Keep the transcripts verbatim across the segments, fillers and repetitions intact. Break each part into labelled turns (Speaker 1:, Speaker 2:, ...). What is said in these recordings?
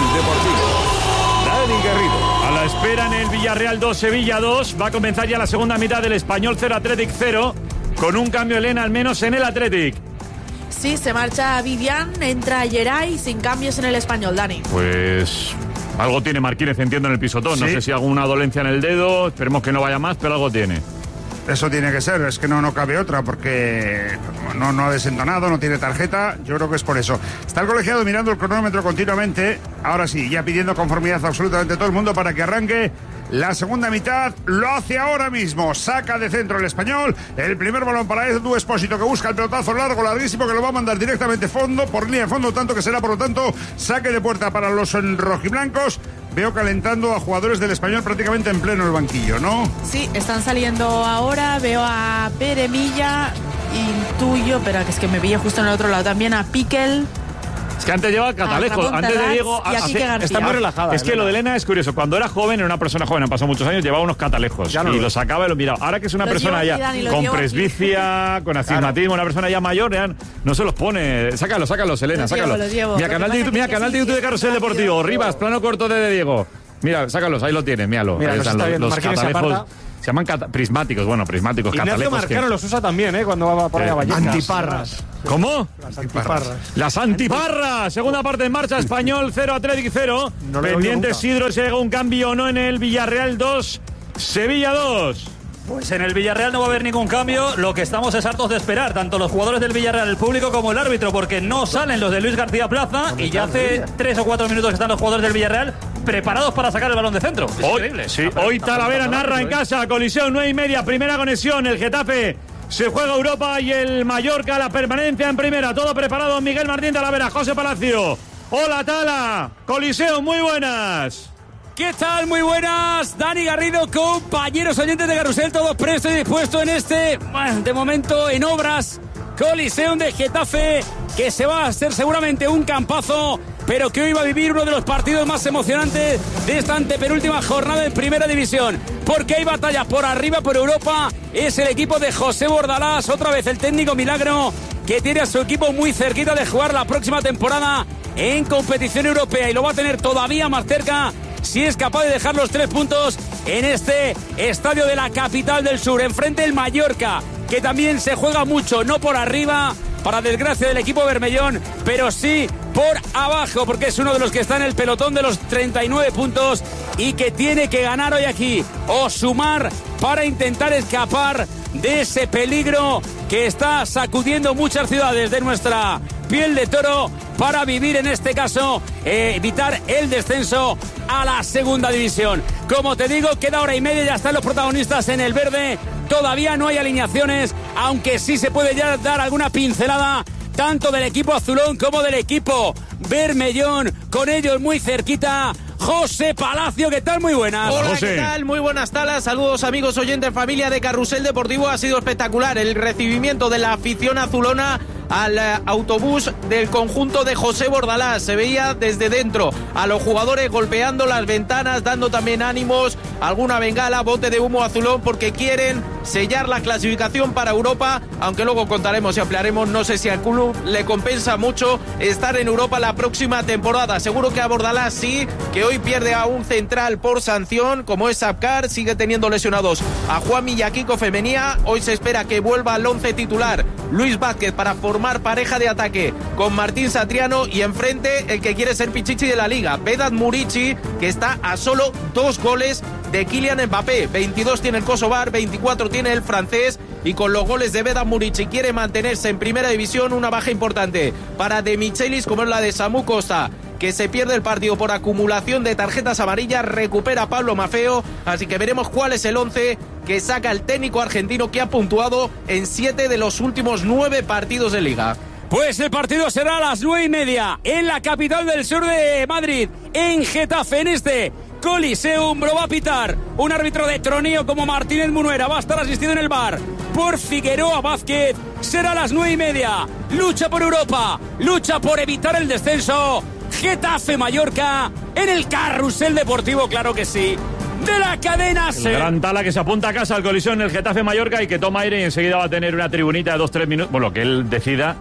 Speaker 1: Deportivo, Dani Garrido.
Speaker 2: A la espera en el Villarreal dos, Sevilla dos. Va a comenzar ya la segunda mitad del Español cero, Athletic cero. Con un cambio, Elena, al menos en el Athletic.
Speaker 3: Sí, se marcha Vivian, entra Geray, sin cambios en el Español, Dani.
Speaker 2: Pues algo tiene Martínez, entiendo, en el pisotón.
Speaker 4: Sí.
Speaker 2: No sé si alguna dolencia en el dedo, esperemos que no vaya más, pero algo tiene.
Speaker 4: Eso tiene que ser, es que no, no cabe otra, porque no, no ha desentonado, no tiene tarjeta, yo creo que es por eso. Está el colegiado mirando el cronómetro continuamente, ahora sí, ya pidiendo conformidad a absolutamente todo el mundo para que arranque la segunda mitad. Lo hace ahora mismo, saca de centro el Español, el primer balón para Edu Espósito, que busca el pelotazo largo, larguísimo, que lo va a mandar directamente fondo, por línea de fondo, tanto que será, por lo tanto, saque de puerta para los rojiblancos. Veo calentando a jugadores del Español prácticamente en pleno el banquillo, ¿no?
Speaker 3: Sí, están saliendo ahora, veo a Pere Milla, intuyo, pero que es que me pilla justo en el otro lado, también a Piquel.
Speaker 2: Es que antes llevaba Catalejo, antes de Diego...
Speaker 3: Y a Quique García.
Speaker 5: Está muy relajada.
Speaker 2: Es que lo de Elena es curioso. Cuando era joven, era una persona joven, han pasado muchos años, llevaba unos catalejos.
Speaker 5: Ya no
Speaker 2: y
Speaker 5: lo
Speaker 2: los sacaba y los miraba. Ahora que es una
Speaker 3: Los
Speaker 2: persona
Speaker 3: llevo
Speaker 2: ya
Speaker 3: aquí, Dani, los
Speaker 2: con
Speaker 3: llevo
Speaker 2: presbicia, con astigmatismo, una persona ya mayor, ya no se los pone. Sácalo, sácalo, Elena,
Speaker 3: Los
Speaker 2: sácalo.
Speaker 3: llevo, los llevo.
Speaker 2: Mira,
Speaker 3: Lo
Speaker 2: canal
Speaker 3: que
Speaker 2: de
Speaker 3: pasa
Speaker 2: YouTube, mira,
Speaker 3: es que
Speaker 2: canal de
Speaker 3: sí,
Speaker 2: YouTube de
Speaker 3: que es
Speaker 2: Carrusel
Speaker 3: rápido.
Speaker 2: Deportivo. Rivas, plano corto de, de Diego. Mira, sácalos, ahí lo tienes, míralo.
Speaker 5: Mira,
Speaker 2: ahí
Speaker 5: nos
Speaker 2: están
Speaker 5: está
Speaker 2: los,
Speaker 5: viendo.
Speaker 2: los
Speaker 5: Marquínez se
Speaker 2: catalejos.
Speaker 5: aparta.
Speaker 2: Se llaman cata- prismáticos, bueno, prismáticos,
Speaker 5: Ignacio
Speaker 2: catalejos.
Speaker 5: Marcano
Speaker 2: que...
Speaker 5: los usa también, ¿eh? Cuando va por ahí a
Speaker 2: Eh,
Speaker 5: Vallecas.
Speaker 6: Antiparras.
Speaker 2: ¿Cómo?
Speaker 5: Las antiparras.
Speaker 2: Las antiparras. Segunda parte en marcha. Español cero, Athletic cero.
Speaker 5: No lo he oído
Speaker 2: Pendiente
Speaker 5: nunca.
Speaker 2: Sidro si llega un cambio o no en el Villarreal dos, Sevilla dos.
Speaker 7: Pues en el Villarreal no va a haber ningún cambio. Lo que estamos es hartos de esperar, tanto los jugadores del Villarreal, el público, como el árbitro, porque no salen los de Luis García Plaza y ya hace tres o cuatro minutos que están los jugadores del Villarreal preparados para sacar el balón de centro. Es
Speaker 2: Hoy,
Speaker 7: increíble.
Speaker 2: sí, hoy Talavera narra en casa, colisión nueve y media, primera conexión, el Getafe se juega Europa y el Mallorca la permanencia en primera, todo preparado. Miguel Martín Talavera, José Palacio. Hola Tala, colisión, muy buenas.
Speaker 8: ¿Qué tal? Muy buenas, Dani Garrido, compañeros oyentes de Carrusel, todos prestos y dispuestos en este, bueno, de momento en obras, Coliseum de Getafe, que se va a hacer seguramente un campazo, pero que hoy va a vivir uno de los partidos más emocionantes de esta antepenúltima jornada en Primera División, porque hay batallas por arriba, por Europa. Es el equipo de José Bordalás, otra vez el técnico Milagro, que tiene a su equipo muy cerquita de jugar la próxima temporada en competición europea, y lo va a tener todavía más cerca si es capaz de dejar los tres puntos en este estadio de la capital del sur. Enfrente el Mallorca, que también se juega mucho, no por arriba, para desgracia del equipo bermellón, pero sí por abajo, porque es uno de los que está en el pelotón de los treinta y nueve puntos y que tiene que ganar hoy aquí o sumar para intentar escapar de ese peligro que está sacudiendo muchas ciudades de nuestra piel de toro, para vivir, en este caso, eh, evitar el descenso a la segunda división. Como te digo, queda hora y media, ya están los protagonistas en el verde, todavía no hay alineaciones, aunque sí se puede ya dar alguna pincelada, tanto del equipo azulón como del equipo bermellón, con ellos muy cerquita. José Palacio, ¿qué tal? Muy buenas.
Speaker 9: Hola,
Speaker 2: José.
Speaker 9: ¿qué tal? Muy buenas talas. Saludos, amigos oyentes, familia de Carrusel Deportivo. Ha sido espectacular el recibimiento de la afición azulona al eh, autobús del conjunto de José Bordalás. Se veía desde dentro a los jugadores golpeando las ventanas, dando también ánimos, alguna bengala, bote de humo azulón, porque quieren sellar la clasificación para Europa, aunque luego contaremos y ampliaremos. No sé si al club le compensa mucho estar en Europa la próxima temporada. Seguro que a Bordalás sí, que hoy pierde a un central por sanción, como es Sapcar. Sigue teniendo lesionados a Juanmi y a Kiko Femenía. Hoy se espera que vuelva al once titular Luis Vázquez para formar pareja de ataque con Martín Satriano, y enfrente el que quiere ser Pichichi de la Liga, Vedat Murici, que está a solo dos goles de Kylian Mbappé. veintidós tiene el Kosovar, veinticuatro tiene el francés, y con los goles de Vedat Murici quiere mantenerse en primera división. Una baja importante para De Michelis, como es la de Samu Costa, que se pierde el partido por acumulación de tarjetas amarillas. Recupera Pablo Maffeo, así que veremos cuál es el once que saca el técnico argentino, que ha puntuado en siete de los últimos nueve partidos de Liga.
Speaker 8: Pues el partido será a las nueve y media en la capital del sur de Madrid, en Getafe, en este Coliseum. Lo va a pitar un árbitro de troneo como Martínez Munuera. Va a estar asistido en el bar por Figueroa Vázquez. Será a las nueve y media. Lucha por Europa, lucha por evitar el descenso. Getafe Mallorca en el Carrusel Deportivo, claro que sí, de la cadena SER.
Speaker 2: Gran Tala, que se apunta a casa al colisión en el Getafe Mallorca y que toma aire y enseguida va a tener una tribunita de dos tres minutos. Bueno, lo que él decida,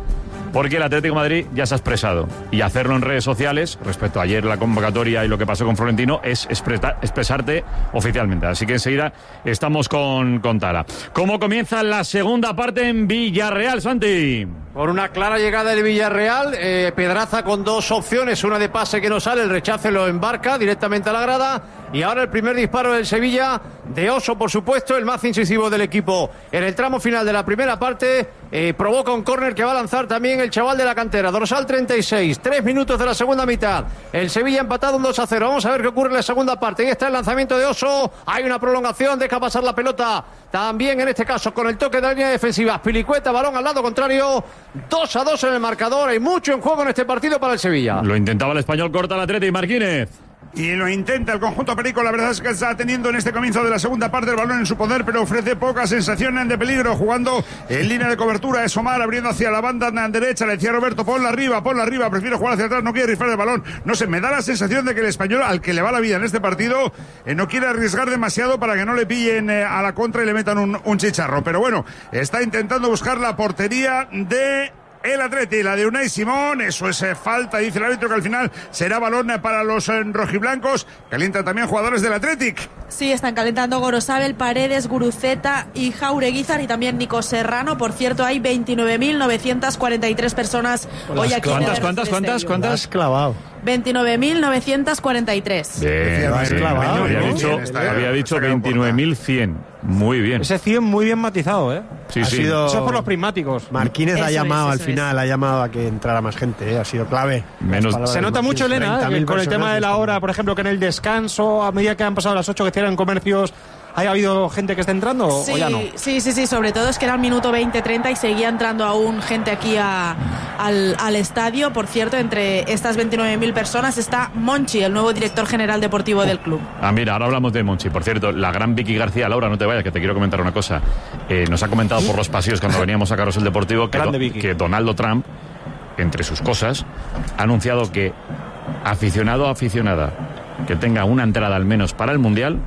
Speaker 2: porque el Atlético de Madrid ya se ha expresado. Y hacerlo en redes sociales, respecto a ayer la convocatoria y lo que pasó con Florentino, es expresa, expresarte oficialmente. Así que enseguida estamos con, con Tala. ¿Cómo comienza la segunda parte en Villarreal, Santi?
Speaker 1: Por una clara llegada del Villarreal, eh, Pedraza con dos opciones, una de pase que no sale, el rechace lo embarca directamente a la grada, y ahora el primer disparo del Sevilla, de Oso por supuesto, el más incisivo del equipo. En el tramo final de la primera parte, eh, provoca un córner que va a lanzar también el chaval de la cantera, dorsal treinta y seis, tres minutos de la segunda mitad, el Sevilla empatado un dos a cero, vamos a ver qué ocurre en la segunda parte. Ahí está el lanzamiento de Oso, hay una prolongación, deja pasar la pelota, también en este caso con el toque de la línea defensiva, Pilicueta, balón al lado contrario, dos a dos en el marcador, hay mucho en juego en este partido para el Sevilla.
Speaker 2: Lo intentaba el español, corta el Atleti, Marquínez.
Speaker 4: Y lo intenta el conjunto perico, la verdad es que está teniendo en este comienzo de la segunda parte el balón en su poder, pero ofrece poca sensación de peligro, jugando en línea de cobertura. Es Omar abriendo hacia la banda derecha, le decía Roberto, ponla arriba, ponla arriba, prefiero jugar hacia atrás, no quiere rifar el balón. No sé, me da la sensación de que el español, al que le va la vida en este partido, eh, no quiere arriesgar demasiado para que no le pillen eh, a la contra y le metan un, un chicharro. Pero bueno, está intentando buscar la portería de el Atleti, la de Unai Simón, eso es eh, falta, dice el árbitro, que al final será balón eh, para los eh, rojiblancos. Calientan también jugadores del Athletic.
Speaker 3: Sí, están calentando Gorosabel, Paredes, Guruceta y Jaureguizar, y también Nico Serrano. Por cierto, hay veintinueve mil novecientas cuarenta y tres personas hoy aquí.
Speaker 2: ¿Cuántas, cuántas, cuántas, cuántas?
Speaker 5: Clavado.
Speaker 3: veintinueve mil novecientos cuarenta y tres.
Speaker 2: Bien,
Speaker 5: bien, clavado,
Speaker 2: había
Speaker 5: ¿no?
Speaker 2: dicho,
Speaker 4: Bien, está,
Speaker 2: había dicho
Speaker 4: está
Speaker 2: veintinueve mil cien. Muy bien.
Speaker 5: Ese cien muy bien matizado, ¿eh?
Speaker 2: Sí,
Speaker 5: ha
Speaker 2: sí.
Speaker 5: sido...
Speaker 6: Eso
Speaker 5: es por los prismáticos.
Speaker 6: Marquínez
Speaker 3: Eso
Speaker 6: ha
Speaker 3: es,
Speaker 6: llamado
Speaker 3: eso
Speaker 6: al final,
Speaker 3: es.
Speaker 6: ha llamado a que entrara más gente, ¿eh? Ha sido clave.
Speaker 2: Menos-
Speaker 5: Se nota mucho, Elena, eh, con el tema de la hora, por ejemplo, que en el descanso, a medida que han pasado las ocho que cierran comercios, ¿haya habido gente que esté entrando o-
Speaker 3: Sí,
Speaker 5: o ya no?
Speaker 3: sí, sí, sí, sobre todo es que era el minuto veinte treinta y seguía entrando aún gente aquí a- al, al estadio. Por cierto, entre estas veintinueve mil personas está Monchi, el nuevo director general deportivo del club.
Speaker 2: Ah, mira, ahora hablamos de Monchi. Por cierto, la gran Vicky García, Laura, no te vayas, que te quiero comentar una cosa. Eh, nos ha comentado por los pasillos cuando veníamos a Carrusel Deportivo que,
Speaker 5: Grande
Speaker 2: do-
Speaker 5: Vicky.
Speaker 2: que Donaldo Trump, entre sus cosas, ha anunciado que aficionado o aficionada que tenga una entrada al menos para el Mundial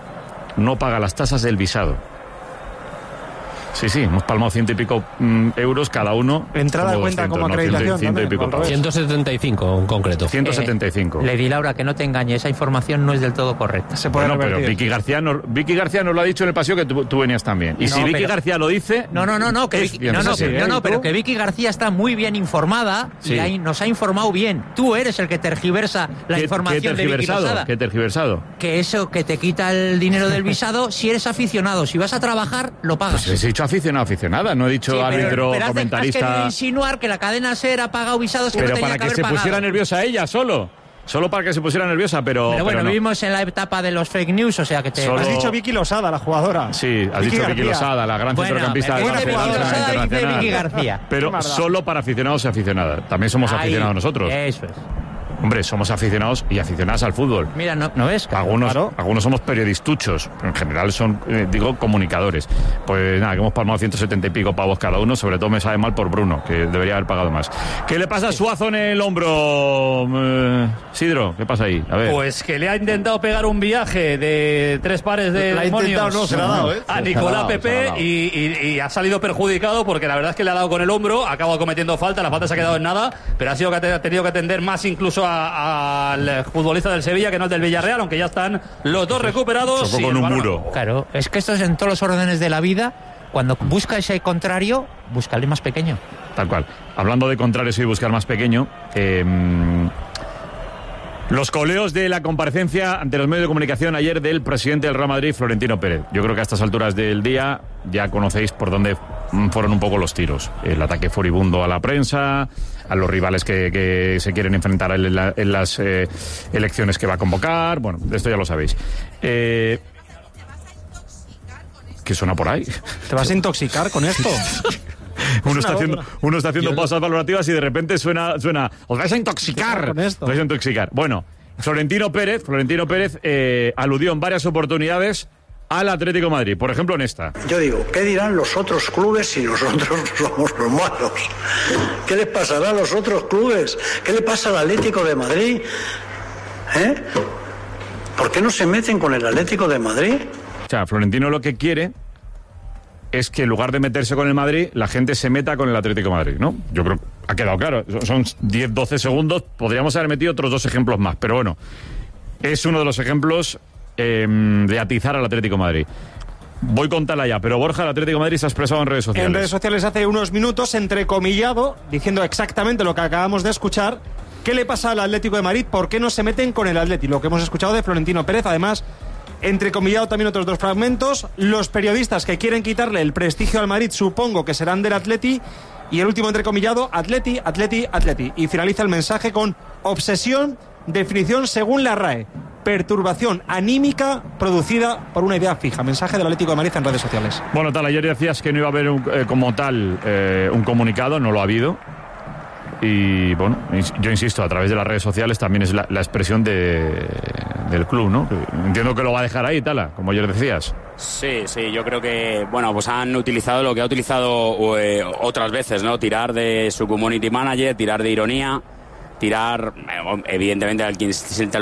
Speaker 2: no paga las tasas del visado. Sí, sí, hemos palmado ciento y pico mm, euros cada uno.
Speaker 5: Entrada
Speaker 2: Somos
Speaker 5: cuenta como
Speaker 2: doscientos, ¿no?
Speaker 5: acreditación
Speaker 2: Ciento, ciento y
Speaker 5: también,
Speaker 2: pico
Speaker 5: al
Speaker 2: pavos.
Speaker 5: revés.
Speaker 10: ciento setenta y cinco en concreto.
Speaker 2: ciento setenta y cinco.
Speaker 11: Eh, le di, Laura, que no te engañe, esa información no es del todo correcta.
Speaker 5: Se puede
Speaker 2: Bueno, pero
Speaker 5: revertir.
Speaker 2: Vicky García, nos, Vicky García nos lo ha dicho en el paseo que tú, tú venías también. Y
Speaker 11: No,
Speaker 2: si Vicky
Speaker 11: pero-
Speaker 2: García lo dice...
Speaker 11: No, no, no, no, que
Speaker 2: es
Speaker 11: Vicky,
Speaker 2: bien,
Speaker 11: no,
Speaker 2: es
Speaker 11: no,
Speaker 2: así,
Speaker 11: que-
Speaker 2: ¿eh?
Speaker 11: no, no,
Speaker 5: ¿Y
Speaker 11: pero
Speaker 5: tú?
Speaker 11: que Vicky García está muy bien informada
Speaker 2: Sí.
Speaker 11: y ahí nos ha informado bien. Tú eres el que tergiversa la
Speaker 2: ¿Qué-
Speaker 11: información
Speaker 2: ¿Qué
Speaker 11: de Vicky
Speaker 2: tergiversado?
Speaker 11: Losada.
Speaker 2: ¿Qué tergiversado?
Speaker 11: Que eso que te quita el dinero del visado, si eres aficionado, si vas a trabajar, lo pagas.
Speaker 2: Pues he dicho aficionado, aficionada, no he dicho
Speaker 11: Sí, pero-
Speaker 2: árbitro,
Speaker 11: pero has- has
Speaker 2: comentarista.
Speaker 11: querido insinuar que la cadena SER ha pagado visados que
Speaker 2: Pero
Speaker 11: no tenía
Speaker 2: para
Speaker 11: que
Speaker 2: que,
Speaker 11: haber
Speaker 2: se
Speaker 11: pagado.
Speaker 2: pusiera nerviosa ella solo. Solo para que se pusiera nerviosa, pero.
Speaker 11: Pero bueno,
Speaker 2: pero no.
Speaker 11: vivimos en la etapa de los fake news, o sea que te...
Speaker 2: Solo-
Speaker 5: Has dicho Vicky Losada, la jugadora.
Speaker 2: Sí, has dicho Vicky
Speaker 5: García.
Speaker 2: Losada, la gran
Speaker 11: Bueno,
Speaker 2: centrocampista
Speaker 11: pero
Speaker 2: de la
Speaker 11: dice Vicky
Speaker 2: Federación
Speaker 11: Losada, dice
Speaker 2: Internacional.
Speaker 11: Vicky García.
Speaker 2: Pero
Speaker 5: Qué maldad.
Speaker 2: solo para aficionados y aficionadas. También somos
Speaker 11: Ahí,
Speaker 2: aficionados nosotros.
Speaker 11: Eso es.
Speaker 2: Hombre, somos aficionados y aficionadas al fútbol.
Speaker 11: Mira, ¿no, no ves?
Speaker 2: Algunos,
Speaker 5: Claro.
Speaker 2: algunos somos periodistuchos, pero en general son, eh, digo, comunicadores. Pues nada, que hemos palmado ciento setenta y pico pavos cada uno, sobre todo me sabe mal por Bruno, que debería haber pagado más. ¿Qué le pasa a Suazo en el hombro, eh, Sidro? ¿Qué pasa ahí? A ver.
Speaker 7: Pues que le ha intentado pegar un viaje de tres pares de
Speaker 1: La ha
Speaker 7: demonios
Speaker 1: intentado, no, se la ha dado, ¿eh?
Speaker 7: a
Speaker 2: Se la ha
Speaker 7: Nicolás
Speaker 2: dado, se la ha
Speaker 7: Pepe
Speaker 2: dado.
Speaker 7: y, y- y ha salido perjudicado porque la verdad es que le ha dado con el hombro, ha acabado cometiendo falta, la falta se ha quedado en nada, pero ha sido que ha tenido que atender más incluso a- al futbolista del Sevilla que no el del Villarreal, aunque ya están los dos recuperados.
Speaker 2: Chocó
Speaker 7: y
Speaker 2: con
Speaker 7: el
Speaker 2: un
Speaker 7: balón-
Speaker 2: muro.
Speaker 11: Claro, es que esto es en todos los órdenes de la vida. Cuando busca ese contrario, búscale más pequeño.
Speaker 2: Tal cual. Hablando de contrarios y buscar más pequeño, eh, los coleos de la comparecencia ante los medios de comunicación ayer del presidente del Real Madrid, Florentino Pérez. Yo creo que a estas alturas del día ya conocéis por dónde mm, fueron un poco los tiros. El ataque furibundo a la prensa, a los rivales que, que se quieren enfrentar en, la- en las eh, elecciones que va a convocar. Bueno, de esto ya lo sabéis. Eh, ¿Qué suena por ahí?
Speaker 5: ¿Te vas a intoxicar con esto?
Speaker 2: Uno está
Speaker 5: una
Speaker 2: haciendo,
Speaker 5: locura.
Speaker 2: uno está haciendo
Speaker 10: Yo-
Speaker 2: pausas valorativas y de repente suena, suena, os vais a intoxicar.
Speaker 5: Con esto.
Speaker 2: Os vais a intoxicar. Bueno, Florentino Pérez, Florentino Pérez eh, aludió en varias oportunidades al Atlético de Madrid. Por ejemplo, en esta.
Speaker 12: Yo digo, ¿qué dirán los otros clubes si nosotros somos los malos? ¿Qué les pasará a los otros clubes? ¿Qué le pasa al Atlético de Madrid? ¿Eh? ¿Por qué no se meten con el Atlético de Madrid?
Speaker 2: O sea, Florentino lo que quiere es que en lugar de meterse con el Madrid, la gente se meta con el Atlético de Madrid, ¿no? Yo creo que ha quedado claro. Son diez, doce segundos. Podríamos haber metido otros dos ejemplos más, pero bueno, es uno de los ejemplos eh, de atizar al Atlético de Madrid. Voy con Talaya, pero Borja, el Atlético de Madrid se ha expresado en redes sociales.
Speaker 5: En redes sociales hace unos minutos, entrecomillado, diciendo exactamente lo que acabamos de escuchar. ¿Qué le pasa al Atlético de Madrid? ¿Por qué no se meten con el Atleti? Lo que hemos escuchado de Florentino Pérez. Además, entrecomillado también otros dos fragmentos. Los periodistas que quieren quitarle el prestigio al Madrid, supongo que serán del Atleti. Y el último entrecomillado, Atleti, Atleti, Atleti. Y finaliza el mensaje con obsesión, definición según la R A E. Perturbación anímica producida por una idea fija. Mensaje del Atlético de Madrid en redes sociales.
Speaker 2: Bueno, tal, ayer decías que no iba a haber un, eh, como tal eh, un comunicado, no lo ha habido. Y bueno, yo insisto, a través de las redes sociales también es la, la expresión de, del club, ¿no? Entiendo que lo va a dejar ahí, Tala, como ayer decías.
Speaker 13: Sí, sí, yo creo que, bueno, pues han utilizado lo que ha utilizado eh, otras veces, ¿no? Tirar de su community manager, tirar de ironía, tirar, eh, evidentemente, al quien se